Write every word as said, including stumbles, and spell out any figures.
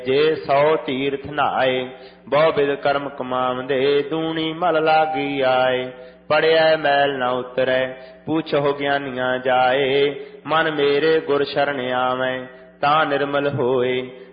जे सौ तीर्थ नहाए बहु बिद कर्म कमावंदे दूनी मल लागी आए। पढ़िया मैल न उतरै पूछो ज्ञानियां जाए मन मेरे गुर शरण आवे ता निर्मल होए